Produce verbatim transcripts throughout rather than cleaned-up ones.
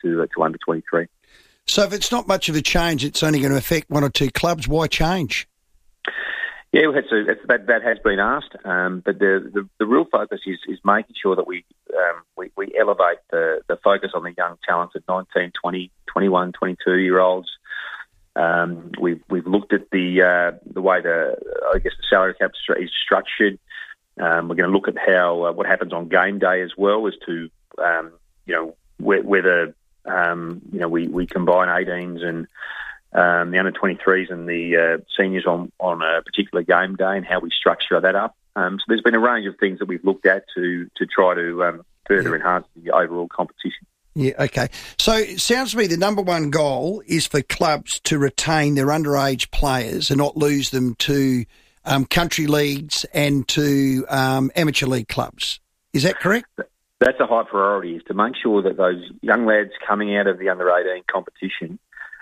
to uh, to under twenty-three. So if it's not much of a change, it's only going to affect one or two clubs. Why change? Yeah, well, that's a, that's, that that has been asked, um, but the, the the real focus is is making sure that we um, we, we elevate the, the focus on the young talented nineteen, twenty, twenty-one, twenty-two year olds. Um, we've we've looked at the uh, the way the I guess the salary cap is structured. Um, we're going to look at how uh, what happens on game day as well, as to um, you know wh- whether um, you know we, we combine eighteens and Um, the under twenty-threes and the uh, seniors on, on a particular game day, and how we structure that up. Um, so there's been a range of things that we've looked at to to try to um, further yeah. enhance the overall competition. Yeah, okay. So it sounds to me the number one goal is for clubs to retain their underage players and not lose them to um, country leagues and to um, amateur league clubs. Is that correct? That's a high priority, is to make sure that those young lads coming out of the under eighteen competition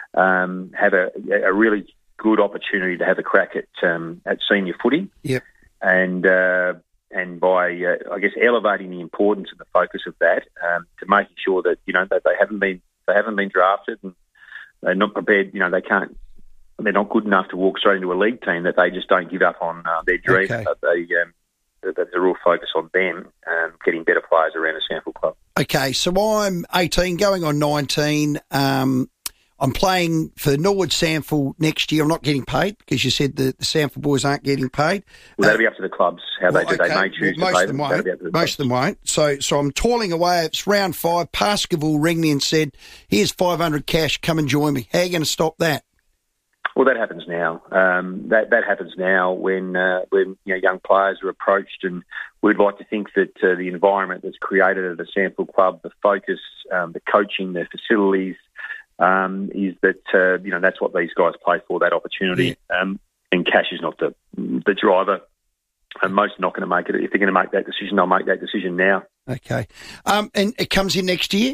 Um, have a, a really good opportunity to have a crack at um, at senior footy. Yep. And uh, and by uh, I guess elevating the importance and the focus of that, um, to making sure that you know that they haven't been they haven't been drafted and they're not prepared. You know they can't. They're not good enough to walk straight into a league team. That they just don't give up on uh, their dream. Okay. But they um, that there's a real focus on them um, getting better players around a sample club. Okay, so I'm eighteen, going on nineteen. Um, I'm playing for Norwood Sample next year. I'm not getting paid because you said the, the Sample boys aren't getting paid. Well, that'll uh, be up to the clubs how well, they do. Okay. They may choose well, to most pay of them. them. Won't. The most of them won't. So, so I'm toiling away. It's round five. Baskerville rang me and said, "Here's five hundred cash. Come and join me." How are you going to stop that? Well, that happens now. Um, that that happens now when uh, when you know, young players are approached, and we'd like to think that uh, the environment that's created at the Sample Club, the focus, um, the coaching, the facilities. Um, is that uh, you know that's what these guys play for, that opportunity, yeah. um, and cash is not the the driver. And most are not going to make it. If they're going to make that decision, they'll make that decision now. Okay, um, and it comes in next year.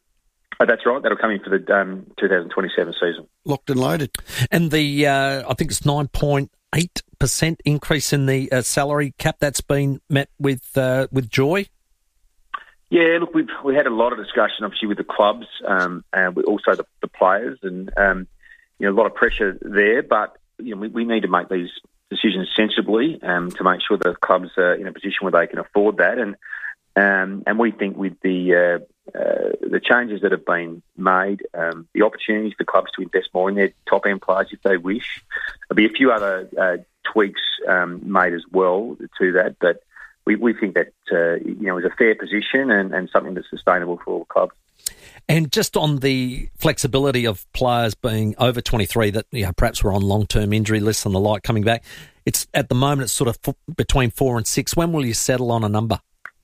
Oh, that's right. That'll come in for the um, twenty twenty-seven season. Locked and loaded. And the uh, I think it's nine point eight percent increase in the uh, salary cap that's been met with uh, with joy. Yeah, look, we've we had a lot of discussion, obviously, with the clubs um, and also the, the players, and um, you know, a lot of pressure there. But you know, we, we need to make these decisions sensibly um, to make sure the clubs are in a position where they can afford that. And um, and we think with the uh, uh, the changes that have been made, um, the opportunities for clubs to invest more in their top end players if they wish. There'll be a few other uh, tweaks um, made as well to that, but. We, we think that uh, you know is a fair position and, and something that's sustainable for all the clubs. And just on the flexibility of players being over twenty-three that you know, perhaps were on long-term injury lists and the like coming back, it's at the moment it's sort of f- between four and six. When will you settle on a number?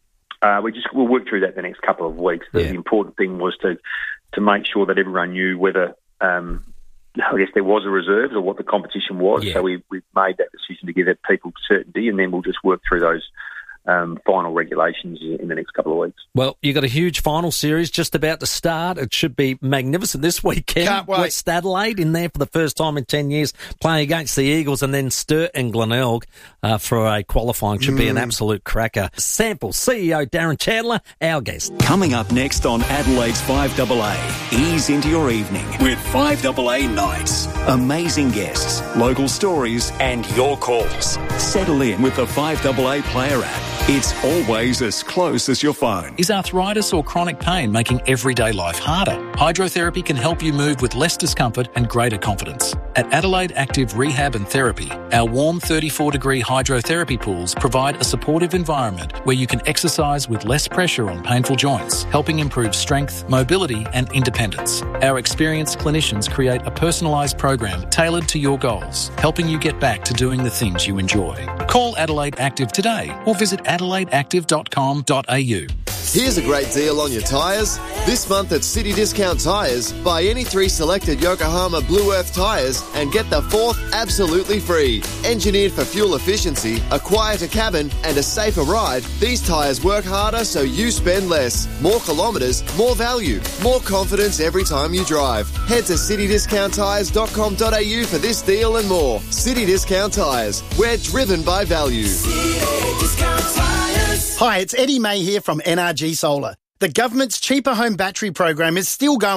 Uh, we just we'll work through that the next couple of weeks. The, yeah. the important thing was to to make sure that everyone knew whether. Um, I guess there was a reserve or what the competition was. Yeah. So we we made that decision to give that people certainty, and then we'll just work through those. Um, final regulations in the next couple of weeks. Well, you've got a huge final series just about to start. It should be magnificent this weekend. Can't wait. West Adelaide in there for the first time in ten years, playing against the Eagles, and then Sturt and Glenelg uh, for a qualifying. Should mm. be an absolute cracker. Sample C E O Darren Chandler, our guest. Coming up next on Adelaide's five A A, ease into your evening with five A A Nights. Amazing guests, local stories, and your calls. Settle in with the five A A Player app. It's always as close as your phone. Is arthritis or chronic pain making everyday life harder? Hydrotherapy can help you move with less discomfort and greater confidence. At Adelaide Active Rehab and Therapy, our warm thirty-four degree hydrotherapy pools provide a supportive environment where you can exercise with less pressure on painful joints, helping improve strength, mobility and independence. Our experienced clinicians create a personalised program tailored to your goals, helping you get back to doing the things you enjoy. Call Adelaide Active today or visit adelaide active dot com dot a u. Here's a great deal on your tyres. This month at City Discount Tyres, buy any three selected Yokohama Blue Earth tyres and get the fourth absolutely free. Engineered for fuel efficiency, a quieter cabin and a safer ride, these tyres work harder so you spend less. More kilometres, more value, more confidence every time you drive. Head to city discount tyres dot com dot a u for this deal and more. City Discount Tyres, we're driven by value. Hi, it's Eddie May here from N R G Solar. The government's Cheaper Home Battery program is still going